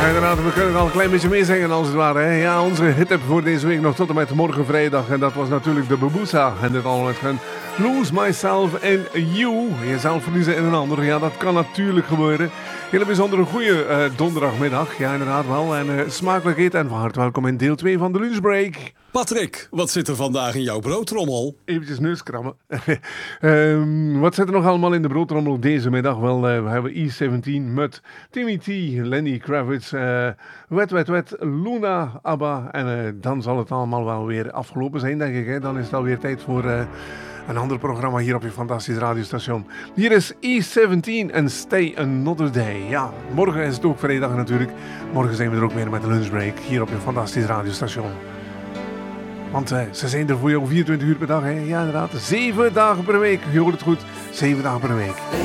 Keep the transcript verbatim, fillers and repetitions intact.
Inderdaad, we kunnen al een klein beetje meezingen als het ware. Hè? Ja, onze hit-up voor deze week nog tot en met morgen vrijdag. En dat was natuurlijk de Babusa. En dit allemaal met gaan Lose Myself in You. Jezelf verliezen in een ander. Ja, dat kan natuurlijk gebeuren. Hele bijzondere goede uh, donderdagmiddag. Ja, inderdaad wel. En uh, smakelijk eten. En van harte welkom in deel twee van de lunchbreak. Patrick, wat zit er vandaag in jouw broodtrommel? Eventjes neuskrammen. um, wat zit er nog allemaal in de broodtrommel deze middag? Wel, uh, we hebben E zeventien, Mud, Timmy T, Lenny Kravitz, uh, Wet Wet Wet, Luna, ABBA. En uh, dan zal het allemaal wel weer afgelopen zijn, denk ik. Hè? Dan is het alweer tijd voor uh, een ander programma hier op je fantastisch radiostation. Hier is E zeventien en Stay Another Day. Ja, morgen is het ook vrijdag natuurlijk. Morgen zijn we er ook weer met de lunchbreak hier op je fantastisch radiostation. Want uh, ze zijn er voor jou vierentwintig uur per dag. Hè? Ja, inderdaad. Zeven dagen per week. Je hoort het goed. Zeven dagen per week.